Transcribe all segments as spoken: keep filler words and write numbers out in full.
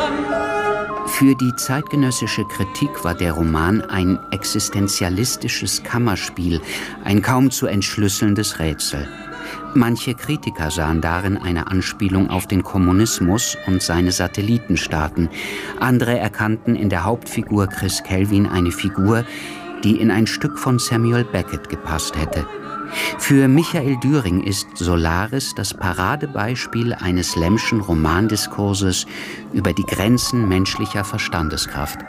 Für die zeitgenössische Kritik war der Roman ein existenzialistisches Kammerspiel, ein kaum zu entschlüsselndes Rätsel. Manche Kritiker sahen darin eine Anspielung auf den Kommunismus und seine Satellitenstaaten. Andere erkannten in der Hauptfigur Chris Kelvin eine Figur, die in ein Stück von Samuel Beckett gepasst hätte. Für Michael Düring ist Solaris das Paradebeispiel eines Lemmschen Romandiskurses über die Grenzen menschlicher Verstandeskraft.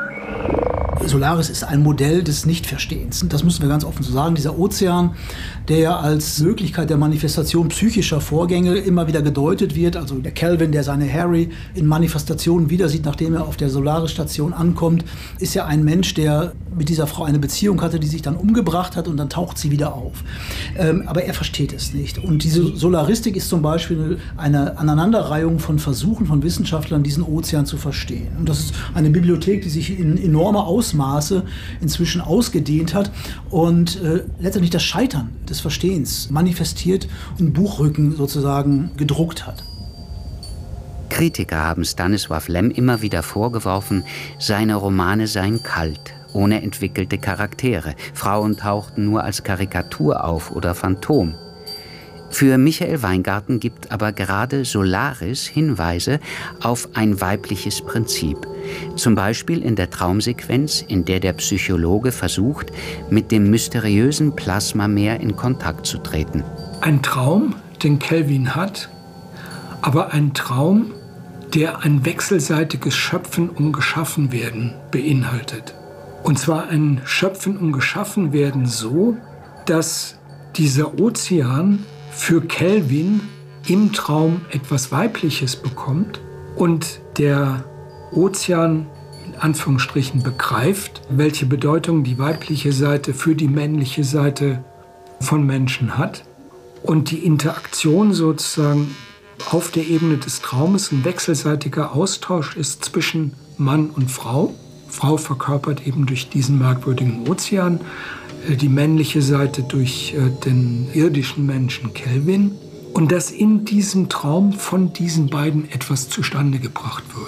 Solaris ist ein Modell des Nichtverstehens. Das müssen wir ganz offen so sagen. Dieser Ozean, der ja als Möglichkeit der Manifestation psychischer Vorgänge immer wieder gedeutet wird. Also der Kelvin, der seine Harry in Manifestationen wieder sieht, nachdem er auf der Solaris-Station ankommt, ist ja ein Mensch, der mit dieser Frau eine Beziehung hatte, die sich dann umgebracht hat und dann taucht sie wieder auf. Ähm, aber er versteht es nicht. Und diese Solaristik ist zum Beispiel eine Aneinanderreihung von Versuchen von Wissenschaftlern, diesen Ozean zu verstehen. Und das ist eine Bibliothek, die sich in enormer Ausmaße inzwischen ausgedehnt hat und äh, letztendlich das Scheitern des Verstehens manifestiert und Buchrücken sozusagen gedruckt hat. Kritiker haben Stanisław Lem immer wieder vorgeworfen, seine Romane seien kalt, ohne entwickelte Charaktere. Frauen tauchten nur als Karikatur auf oder Phantom. Für Michael Weingarten gibt aber gerade Solaris Hinweise auf ein weibliches Prinzip. Zum Beispiel in der Traumsequenz, in der der Psychologe versucht, mit dem mysteriösen Plasmameer in Kontakt zu treten. Ein Traum, den Kelvin hat, aber ein Traum, der ein wechselseitiges Schöpfen und Geschaffenwerden beinhaltet. Und zwar ein Schöpfen und Geschaffenwerden so, dass dieser Ozean für Kelvin im Traum etwas Weibliches bekommt und der Ozean in Anführungsstrichen begreift, welche Bedeutung die weibliche Seite für die männliche Seite von Menschen hat und die Interaktion sozusagen auf der Ebene des Traumes ein wechselseitiger Austausch ist zwischen Mann und Frau. Frau verkörpert eben durch diesen merkwürdigen Ozean, die männliche Seite durch den irdischen Menschen Kelvin und dass in diesem Traum von diesen beiden etwas zustande gebracht wird.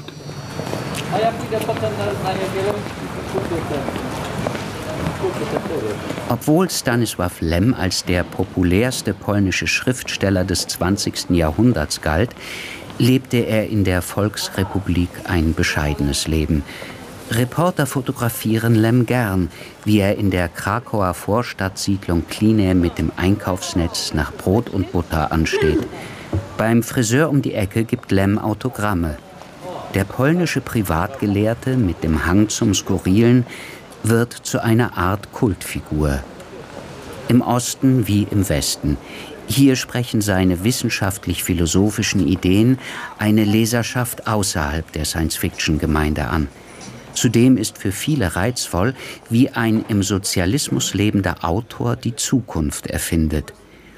Obwohl Stanisław Lem als der populärste polnische Schriftsteller des zwanzigsten Jahrhunderts galt, lebte er in der Volksrepublik ein bescheidenes Leben. Reporter fotografieren Lem gern, wie er in der Krakauer Vorstadtsiedlung Klinä mit dem Einkaufsnetz nach Brot und Butter ansteht. Beim Friseur um die Ecke gibt Lem Autogramme. Der polnische Privatgelehrte mit dem Hang zum Skurrilen wird zu einer Art Kultfigur. Im Osten wie im Westen. Hier sprechen seine wissenschaftlich-philosophischen Ideen eine Leserschaft außerhalb der Science-Fiction-Gemeinde an. Zudem ist für viele reizvoll, wie ein im Sozialismus lebender Autor die Zukunft erfindet.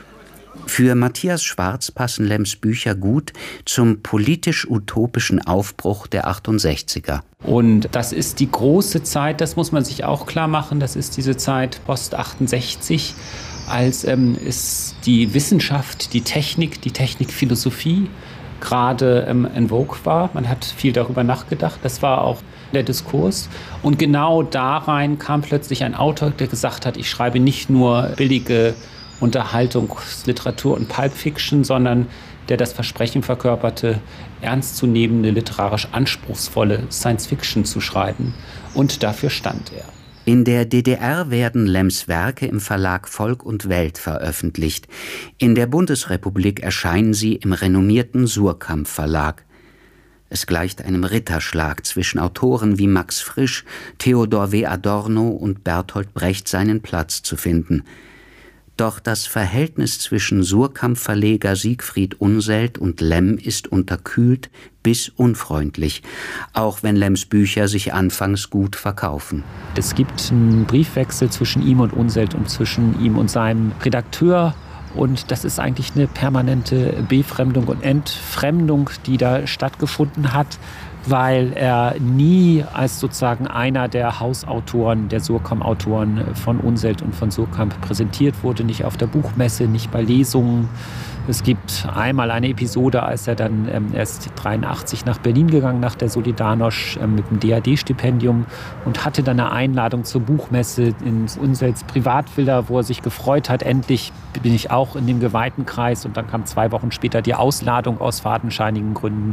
Für Matthias Schwarz passen Lems Bücher gut zum politisch-utopischen Aufbruch der achtundsechziger. Und das ist die große Zeit, das muss man sich auch klar machen, das ist diese Zeit post achtundsechzig, als ähm, ist die Wissenschaft, die Technik, die Technikphilosophie gerade ähm, en vogue war. Man hat viel darüber nachgedacht, das war auch der Diskurs. Und genau da rein kam plötzlich ein Autor, der gesagt hat, ich schreibe nicht nur billige Unterhaltungsliteratur und Pulp Fiction, sondern der das Versprechen verkörperte, ernstzunehmende, literarisch anspruchsvolle Science Fiction zu schreiben. Und dafür stand er. In der D D R werden Lems Werke im Verlag Volk und Welt veröffentlicht. In der Bundesrepublik erscheinen sie im renommierten Suhrkamp Verlag. Es gleicht einem Ritterschlag, zwischen Autoren wie Max Frisch, Theodor W. Adorno und Bertolt Brecht seinen Platz zu finden. Doch das Verhältnis zwischen Suhrkamp-Verleger Siegfried Unseld und Lem ist unterkühlt bis unfreundlich, auch wenn Lems Bücher sich anfangs gut verkaufen. Es gibt einen Briefwechsel zwischen ihm und Unseld und zwischen ihm und seinem Redakteur. Und das ist eigentlich eine permanente Befremdung und Entfremdung, die da stattgefunden hat, weil er nie als sozusagen einer der Hausautoren, der Suhrkamp-Autoren von Unseld und von Suhrkamp präsentiert wurde. Nicht auf der Buchmesse, nicht bei Lesungen, Es gibt einmal eine Episode, als er dann ähm, erst dreiundachtzig nach Berlin gegangen, nach der Solidarność ähm, mit dem D A D-Stipendium und hatte dann eine Einladung zur Buchmesse ins Unsels Privatvilla, wo er sich gefreut hat, endlich bin ich auch in dem geweihten Kreis. Und dann kam zwei Wochen später die Ausladung aus fadenscheinigen Gründen.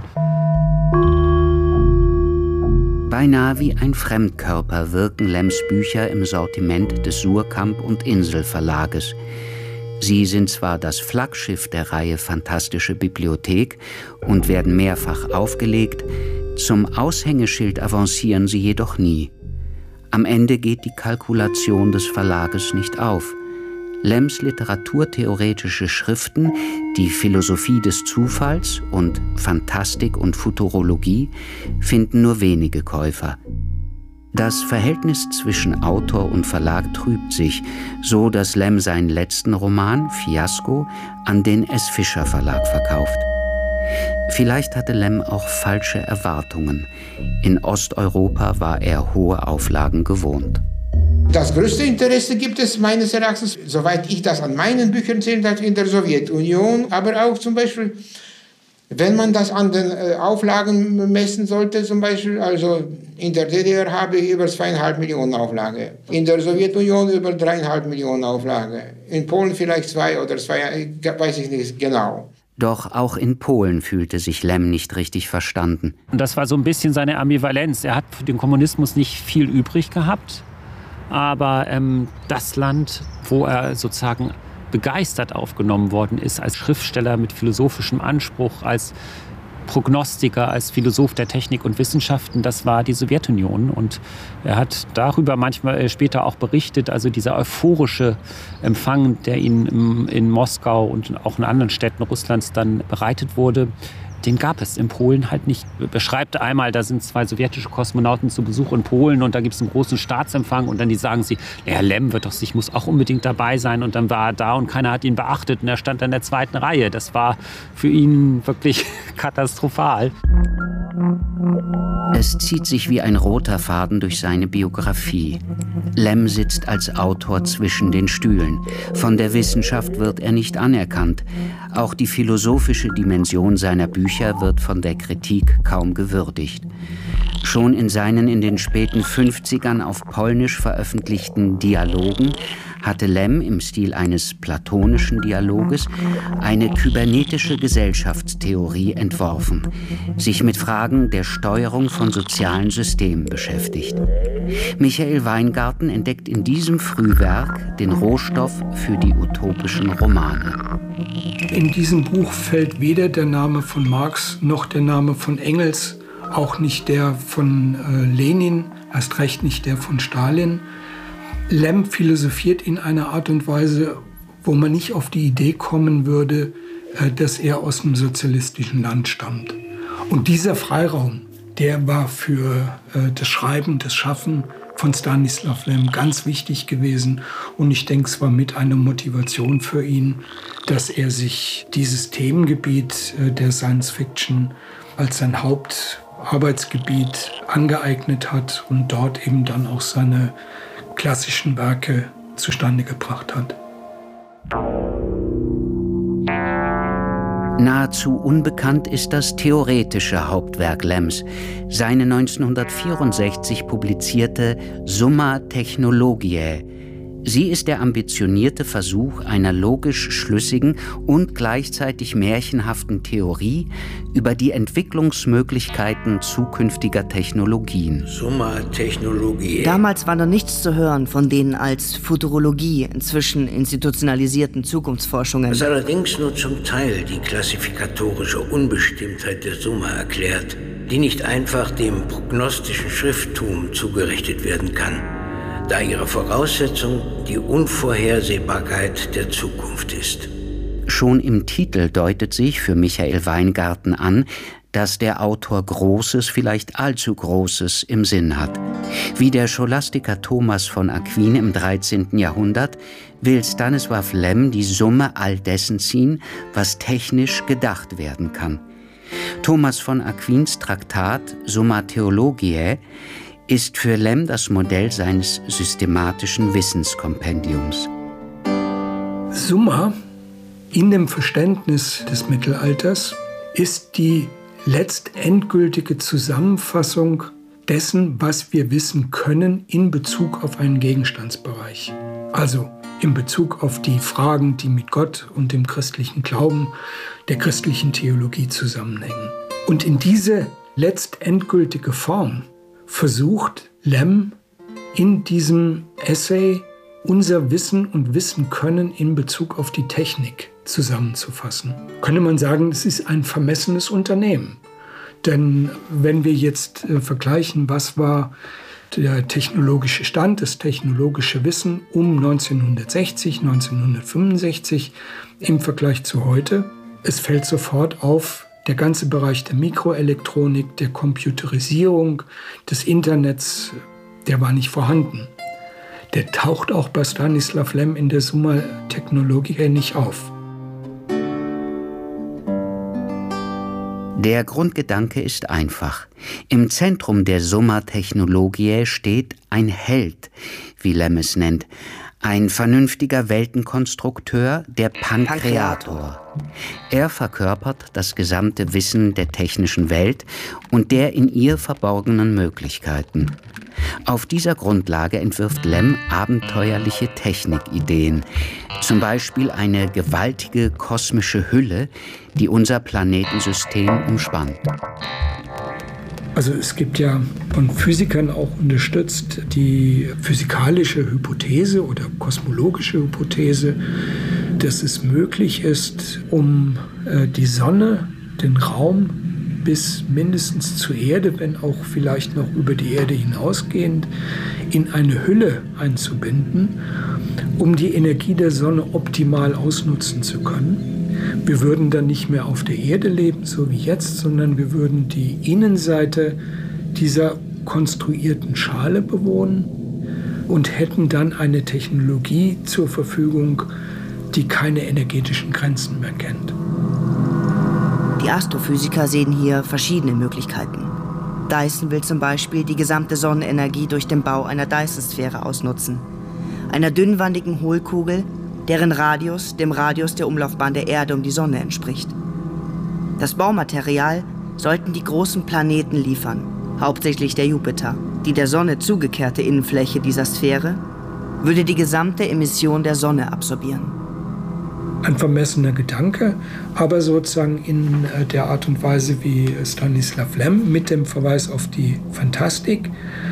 Beinahe wie ein Fremdkörper wirken Lemms Bücher im Sortiment des Suhrkamp- und Insel-Verlages. Sie sind zwar das Flaggschiff der Reihe Phantastische Bibliothek und werden mehrfach aufgelegt, zum Aushängeschild avancieren sie jedoch nie. Am Ende geht die Kalkulation des Verlages nicht auf. Lemms literaturtheoretische Schriften, die Philosophie des Zufalls und Phantastik und Futurologie, finden nur wenige Käufer. Das Verhältnis zwischen Autor und Verlag trübt sich, so dass Lemm seinen letzten Roman, Fiasko, an den S. Fischer Verlag verkauft. Vielleicht hatte Lemm auch falsche Erwartungen. In Osteuropa war er hohe Auflagen gewohnt. Das größte Interesse gibt es meines Erachtens, soweit ich das an meinen Büchern zählen darf, in der Sowjetunion, aber auch zum Beispiel, wenn man das an den äh, Auflagen messen sollte, zum Beispiel, also in der D D R habe ich über zweieinhalb Millionen Auflage, in der Sowjetunion über dreieinhalb Millionen Auflage, in Polen vielleicht zwei oder zwei, weiß ich nicht genau. Doch auch in Polen fühlte sich Lemm nicht richtig verstanden. Und das war so ein bisschen seine Ambivalenz. Er hat für den Kommunismus nicht viel übrig gehabt, aber ähm, das Land, wo er sozusagen begeistert aufgenommen worden ist, als Schriftsteller mit philosophischem Anspruch, als Prognostiker, als Philosoph der Technik und Wissenschaften, das war die Sowjetunion. Und er hat darüber manchmal später auch berichtet, also dieser euphorische Empfang, der ihm in Moskau und auch in anderen Städten Russlands dann bereitet wurde, den gab es in Polen halt nicht. Er beschreibt einmal, da sind zwei sowjetische Kosmonauten zu Besuch in Polen und da gibt es einen großen Staatsempfang und dann die sagen sie, Herr Lemm wird doch, ich muss auch unbedingt dabei sein, und dann war er da und keiner hat ihn beachtet und er stand in der zweiten Reihe. Das war für ihn wirklich katastrophal. Es zieht sich wie ein roter Faden durch seine Biografie. Lemm sitzt als Autor zwischen den Stühlen. Von der Wissenschaft wird er nicht anerkannt. Auch die philosophische Dimension seiner Bücher wird von der Kritik kaum gewürdigt. Schon in seinen in den späten fünfzigern auf Polnisch veröffentlichten Dialogen hatte Lemm im Stil eines platonischen Dialoges eine kybernetische Gesellschaftstheorie entworfen, sich mit Fragen der Steuerung von sozialen Systemen beschäftigt. Michael Weingarten entdeckt in diesem Frühwerk den Rohstoff für die utopischen Romane. In diesem Buch fällt weder der Name von Marx noch der Name von Engels, auch nicht der von äh, Lenin, erst recht nicht der von Stalin. Lemm philosophiert in einer Art und Weise, wo man nicht auf die Idee kommen würde, äh, dass er aus einem sozialistischen Land stammt. Und dieser Freiraum, der war für äh, das Schreiben, das Schaffen von Stanislav Lem ganz wichtig gewesen. Und ich denke, es war mit einer Motivation für ihn, dass er sich dieses Themengebiet äh, der Science Fiction als sein Hauptarbeitsgebiet angeeignet hat und dort eben dann auch seine klassischen Werke zustande gebracht hat. Nahezu unbekannt ist das theoretische Hauptwerk Lemms, seine neunzehnhundertvierundsechzig publizierte Summa Technologiae. Sie ist der ambitionierte Versuch einer logisch schlüssigen und gleichzeitig märchenhaften Theorie über die Entwicklungsmöglichkeiten zukünftiger Technologien. Summa Technologiae. Damals war noch nichts zu hören von den als Futurologie inzwischen institutionalisierten Zukunftsforschungen. Was allerdings nur zum Teil die klassifikatorische Unbestimmtheit der Summa erklärt, die nicht einfach dem prognostischen Schrifttum zugerichtet werden kann, da ihre Voraussetzung die Unvorhersehbarkeit der Zukunft ist. Schon im Titel deutet sich für Michael Weingarten an, dass der Autor Großes, vielleicht allzu Großes im Sinn hat. Wie der Scholastiker Thomas von Aquin im dreizehnten Jahrhundert will Stanislav Lem die Summe all dessen ziehen, was technisch gedacht werden kann. Thomas von Aquins Traktat Summa Theologiae ist für Lem das Modell seines systematischen Wissenskompendiums. Summa In dem Verständnis des Mittelalters ist die letztendgültige Zusammenfassung dessen, was wir wissen können in Bezug auf einen Gegenstandsbereich. Also in Bezug auf die Fragen, die mit Gott und dem christlichen Glauben, der christlichen Theologie zusammenhängen. Und in diese letztendgültige Form versucht Lem in diesem Essay unser Wissen und Wissen können in Bezug auf die Technik zusammenzufassen. Könnte man sagen, es ist ein vermessenes Unternehmen. Denn wenn wir jetzt äh, vergleichen, was war der technologische Stand, das technologische Wissen um neunzehnhundertsechzig, neunzehnhundertfünfundsechzig im Vergleich zu heute, es fällt sofort auf, der ganze Bereich der Mikroelektronik, der Computerisierung, des Internets, der war nicht vorhanden. Der taucht auch bei Stanislav Lem in der Summa Technologiae nicht auf. Der Grundgedanke ist einfach. Im Zentrum der Summa Technologiae steht ein Held, wie Lem es nennt, ein vernünftiger Weltenkonstrukteur, der Pankreator. Er verkörpert das gesamte Wissen der technischen Welt und der in ihr verborgenen Möglichkeiten. Auf dieser Grundlage entwirft Lem abenteuerliche Technikideen, zum Beispiel eine gewaltige kosmische Hülle, die unser Planetensystem umspannt. Also es gibt ja von Physikern auch unterstützt die physikalische Hypothese oder kosmologische Hypothese, dass es möglich ist, um äh, die Sonne, den Raum bis mindestens zur Erde, wenn auch vielleicht noch über die Erde hinausgehend, in eine Hülle einzubinden, um die Energie der Sonne optimal ausnutzen zu können. Wir würden dann nicht mehr auf der Erde leben, so wie jetzt, sondern wir würden die Innenseite dieser konstruierten Schale bewohnen und hätten dann eine Technologie zur Verfügung, die keine energetischen Grenzen mehr kennt. Die Astrophysiker sehen hier verschiedene Möglichkeiten. Dyson will zum Beispiel die gesamte Sonnenenergie durch den Bau einer Dyson-Sphäre ausnutzen, einer dünnwandigen Hohlkugel, deren Radius dem Radius der Umlaufbahn der Erde um die Sonne entspricht. Das Baumaterial sollten die großen Planeten liefern, hauptsächlich der Jupiter. Die der Sonne zugekehrte Innenfläche dieser Sphäre würde die gesamte Emission der Sonne absorbieren. Ein vermessener Gedanke, aber sozusagen in der Art und Weise, wie Stanislav Lem mit dem Verweis auf die Phantastik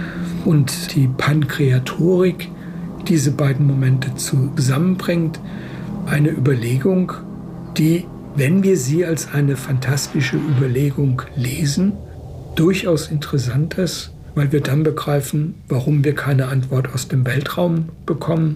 und die Pankreatorik diese beiden Momente zusammenbringt, eine Überlegung, die, wenn wir sie als eine fantastische Überlegung lesen, durchaus interessant ist, weil wir dann begreifen, warum wir keine Antwort aus dem Weltraum bekommen.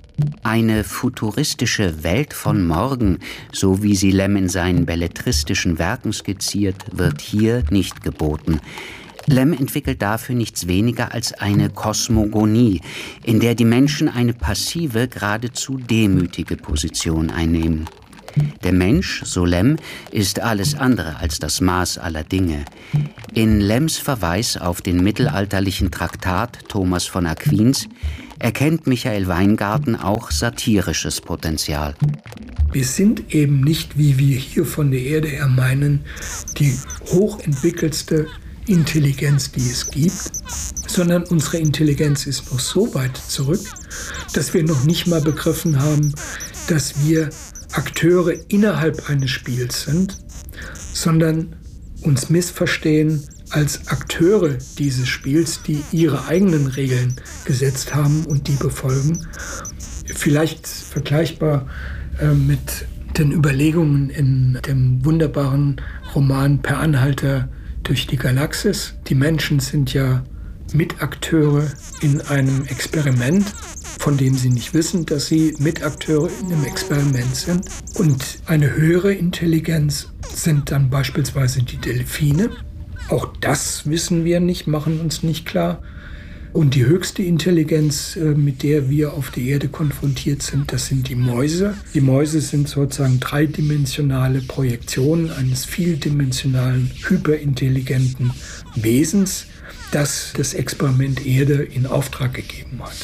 Eine futuristische Welt von morgen, so wie sie Lem in seinen belletristischen Werken skizziert, wird hier nicht geboten. Lem entwickelt dafür nichts weniger als eine Kosmogonie, in der die Menschen eine passive, geradezu demütige Position einnehmen. Der Mensch, so Lem, ist alles andere als das Maß aller Dinge. In Lems Verweis auf den mittelalterlichen Traktat Thomas von Aquins erkennt Michael Weingarten auch satirisches Potenzial. Wir sind eben nicht, wie wir hier von der Erde her meinen, die hochentwickelste Intelligenz, die es gibt, sondern unsere Intelligenz ist noch so weit zurück, dass wir noch nicht mal begriffen haben, dass wir Akteure innerhalb eines Spiels sind, sondern uns missverstehen als Akteure dieses Spiels, die ihre eigenen Regeln gesetzt haben und die befolgen. Vielleicht vergleichbar äh, mit den Überlegungen in dem wunderbaren Roman Per Anhalter durch die Galaxis. Die Menschen sind ja Mitakteure in einem Experiment, von dem sie nicht wissen, dass sie Mitakteure in einem Experiment sind. Und eine höhere Intelligenz sind dann beispielsweise die Delfine. Auch das wissen wir nicht, machen uns nicht klar. Und die höchste Intelligenz, mit der wir auf der Erde konfrontiert sind, das sind die Mäuse. Die Mäuse sind sozusagen dreidimensionale Projektionen eines vieldimensionalen, hyperintelligenten Wesens, das das Experiment Erde in Auftrag gegeben hat.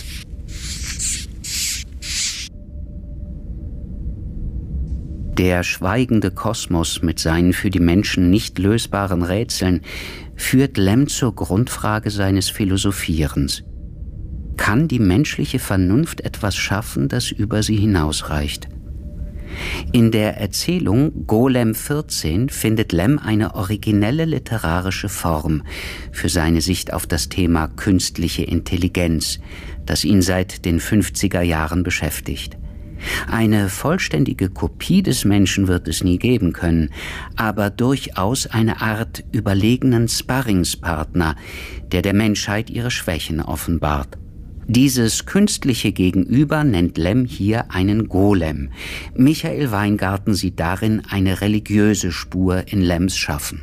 Der schweigende Kosmos mit seinen für die Menschen nicht lösbaren Rätseln führt Lem zur Grundfrage seines Philosophierens. Kann die menschliche Vernunft etwas schaffen, das über sie hinausreicht? In der Erzählung Golem vierzehn findet Lem eine originelle literarische Form für seine Sicht auf das Thema künstliche Intelligenz, das ihn seit den fünfziger Jahren beschäftigt. Eine vollständige Kopie des Menschen wird es nie geben können, aber durchaus eine Art überlegenen Sparringspartner, der der Menschheit ihre Schwächen offenbart. Dieses künstliche Gegenüber nennt Lem hier einen Golem. Michael Weingarten sieht darin eine religiöse Spur in Lems Schaffen.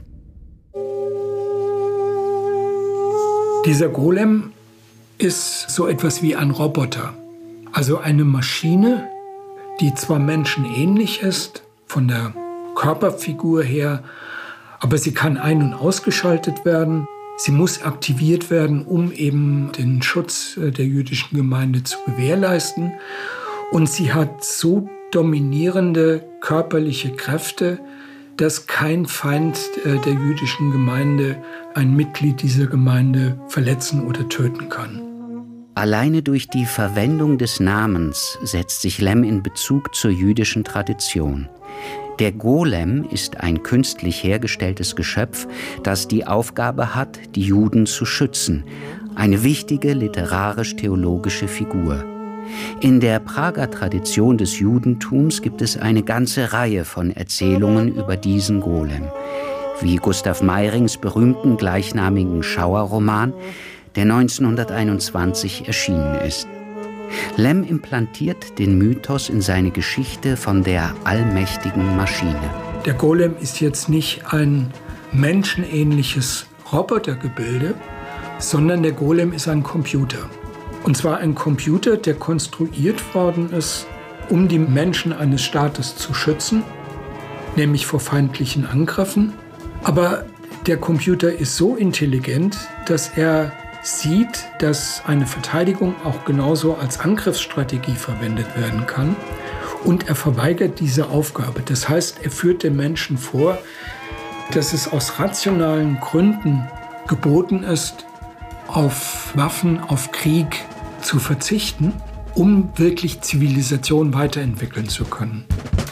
Dieser Golem ist so etwas wie ein Roboter, also eine Maschine, die zwar menschenähnlich ist, von der Körperfigur her, aber sie kann ein- und ausgeschaltet werden. Sie muss aktiviert werden, um eben den Schutz der jüdischen Gemeinde zu gewährleisten. Und sie hat so dominierende körperliche Kräfte, dass kein Feind der jüdischen Gemeinde ein Mitglied dieser Gemeinde verletzen oder töten kann. Alleine durch die Verwendung des Namens setzt sich Lem in Bezug zur jüdischen Tradition. Der Golem ist ein künstlich hergestelltes Geschöpf, das die Aufgabe hat, die Juden zu schützen. Eine wichtige literarisch-theologische Figur. In der Prager Tradition des Judentums gibt es eine ganze Reihe von Erzählungen über diesen Golem. Wie Gustav Meyrings berühmten gleichnamigen Schauerroman, der neunzehnhunderteinundzwanzig erschienen ist. Lem implantiert den Mythos in seine Geschichte von der allmächtigen Maschine. Der Golem ist jetzt nicht ein menschenähnliches Robotergebilde, sondern der Golem ist ein Computer. Und zwar ein Computer, der konstruiert worden ist, um die Menschen eines Staates zu schützen, nämlich vor feindlichen Angriffen. Aber der Computer ist so intelligent, dass er sieht, dass eine Verteidigung auch genauso als Angriffsstrategie verwendet werden kann. Und er verweigert diese Aufgabe. Das heißt, er führt den Menschen vor, dass es aus rationalen Gründen geboten ist, auf Waffen, auf Krieg zu verzichten, um wirklich Zivilisation weiterentwickeln zu können.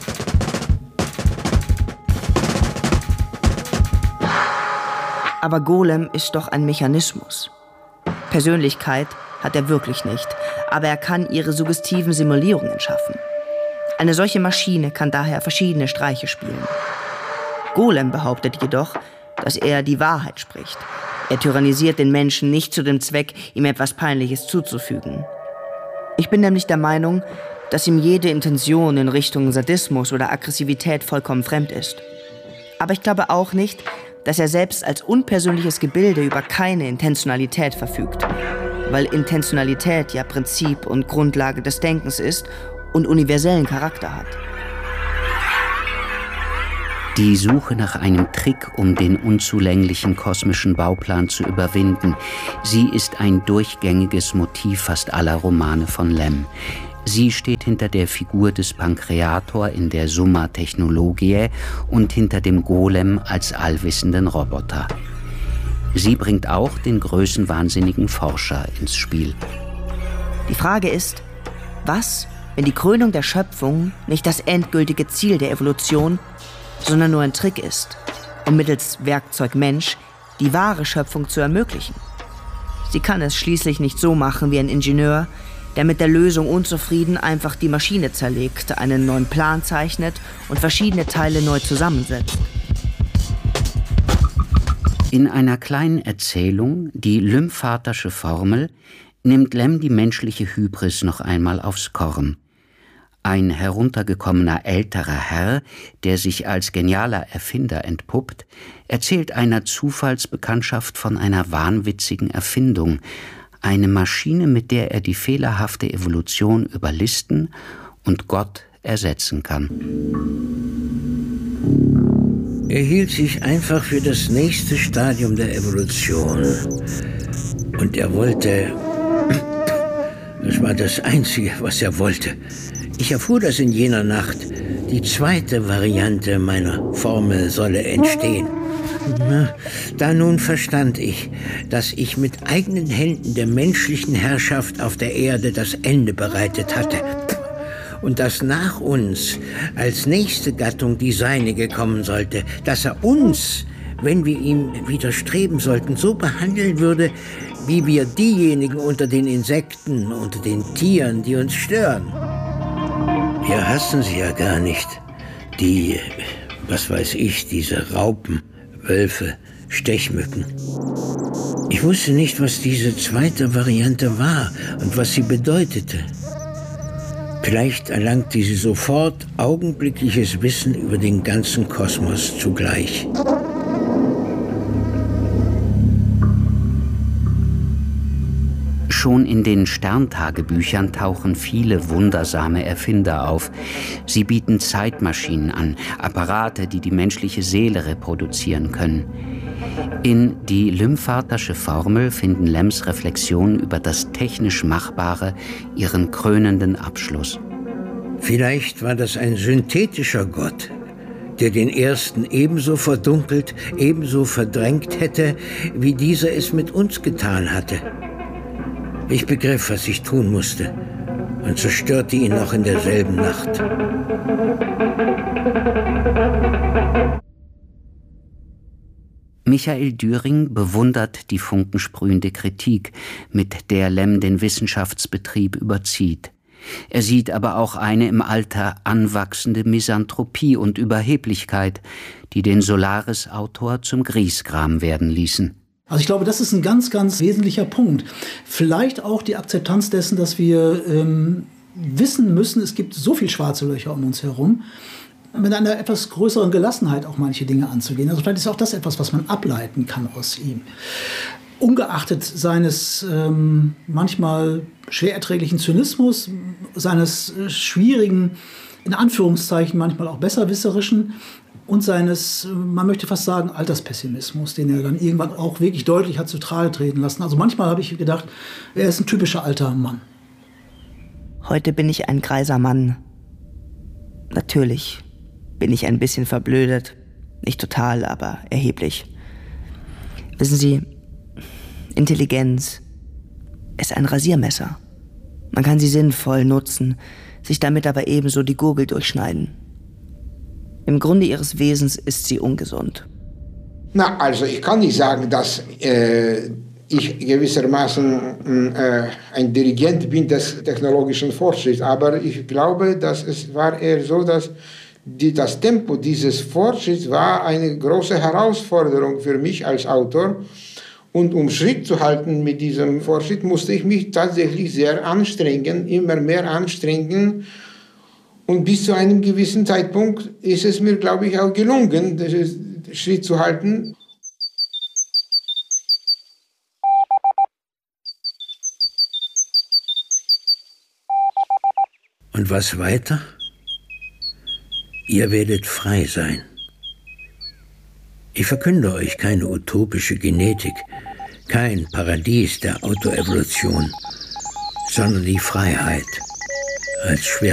Aber Golem ist doch ein Mechanismus. Persönlichkeit hat er wirklich nicht, aber er kann ihre suggestiven Simulierungen schaffen. Eine solche Maschine kann daher verschiedene Streiche spielen. Golem behauptet jedoch, dass er die Wahrheit spricht. Er tyrannisiert den Menschen nicht zu dem Zweck, ihm etwas Peinliches zuzufügen. Ich bin nämlich der Meinung, dass ihm jede Intention in Richtung Sadismus oder Aggressivität vollkommen fremd ist. Aber ich glaube auch nicht, dass er selbst als unpersönliches Gebilde über keine Intentionalität verfügt, weil Intentionalität ja Prinzip und Grundlage des Denkens ist und universellen Charakter hat. Die Suche nach einem Trick, um den unzulänglichen kosmischen Bauplan zu überwinden, sie ist ein durchgängiges Motiv fast aller Romane von Lem. Sie steht hinter der Figur des Pankreator in der Summa Technologiae und hinter dem Golem als allwissenden Roboter. Sie bringt auch den größenwahnsinnigen Forscher ins Spiel. Die Frage ist, was, wenn die Krönung der Schöpfung nicht das endgültige Ziel der Evolution, sondern nur ein Trick ist, um mittels Werkzeug Mensch die wahre Schöpfung zu ermöglichen? Sie kann es schließlich nicht so machen wie ein Ingenieur, der mit der Lösung unzufrieden einfach die Maschine zerlegt, einen neuen Plan zeichnet und verschiedene Teile neu zusammensetzt. In einer kleinen Erzählung, die Lymphatische Formel, nimmt Lem die menschliche Hybris noch einmal aufs Korn. Ein heruntergekommener älterer Herr, der sich als genialer Erfinder entpuppt, erzählt einer Zufallsbekanntschaft von einer wahnwitzigen Erfindung, eine Maschine, mit der er die fehlerhafte Evolution überlisten und Gott ersetzen kann. Er hielt sich einfach für das nächste Stadium der Evolution. Und er wollte... Das war das Einzige, was er wollte. Ich erfuhr das in jener Nacht, die zweite Variante meiner Formel solle entstehen. Na, da nun verstand ich, dass ich mit eigenen Händen der menschlichen Herrschaft auf der Erde das Ende bereitet hatte. Und dass nach uns als nächste Gattung die seinige kommen sollte, dass er uns, wenn wir ihm widerstreben sollten, so behandeln würde, wie wir diejenigen unter den Insekten, unter den Tieren, die uns stören. Wir hassen sie ja gar nicht. Die, was weiß ich, diese Raupen, Wölfe, Stechmücken. Ich wusste nicht, was diese zweite Variante war und was sie bedeutete. Vielleicht erlangte sie sofort augenblickliches Wissen über den ganzen Kosmos zugleich. Schon in den Sterntagebüchern tauchen viele wundersame Erfinder auf. Sie bieten Zeitmaschinen an, Apparate, die die menschliche Seele reproduzieren können. In Die Lymphardasche Formel finden Lemms Reflexionen über das technisch Machbare ihren krönenden Abschluss. Vielleicht war das ein synthetischer Gott, der den ersten ebenso verdunkelt, ebenso verdrängt hätte, wie dieser es mit uns getan hatte. Ich begriff, was ich tun musste, und zerstörte ihn noch in derselben Nacht. Michael Düring bewundert die funkensprühende Kritik, mit der Lemm den Wissenschaftsbetrieb überzieht. Er sieht aber auch eine im Alter anwachsende Misanthropie und Überheblichkeit, die den Solaris-Autor zum Griesgram werden ließen. Also ich glaube, das ist ein ganz, ganz wesentlicher Punkt. Vielleicht auch die Akzeptanz dessen, dass wir ähm, wissen müssen, es gibt so viele schwarze Löcher um uns herum, mit einer etwas größeren Gelassenheit auch manche Dinge anzugehen. Also vielleicht ist auch das etwas, was man ableiten kann aus ihm. Ungeachtet seines ähm, manchmal schwer erträglichen Zynismus, seines äh, schwierigen, in Anführungszeichen manchmal auch besserwisserischen, und seines, man möchte fast sagen, Alterspessimismus, den er dann irgendwann auch wirklich deutlich hat zutage treten lassen. Also manchmal habe ich gedacht, er ist ein typischer alter Mann. Heute bin ich ein greiser Mann. Natürlich bin ich ein bisschen verblödet. Nicht total, aber erheblich. Wissen Sie, Intelligenz ist ein Rasiermesser. Man kann sie sinnvoll nutzen, sich damit aber ebenso die Gurgel durchschneiden. Im Grunde ihres Wesens ist sie ungesund. Na, also ich kann nicht sagen, dass äh, ich gewissermaßen äh, ein Dirigent bin des technologischen Fortschritts, aber ich glaube, dass es war eher so, dass die, das Tempo dieses Fortschritts war eine große Herausforderung für mich als Autor. Und um Schritt zu halten mit diesem Fortschritt, musste ich mich tatsächlich sehr anstrengen, immer mehr anstrengen. Und bis zu einem gewissen Zeitpunkt ist es mir, glaube ich, auch gelungen, diesen Schritt zu halten. Und was weiter? Ihr werdet frei sein. Ich verkünde euch keine utopische Genetik, kein Paradies der Autoevolution, sondern die Freiheit als schwer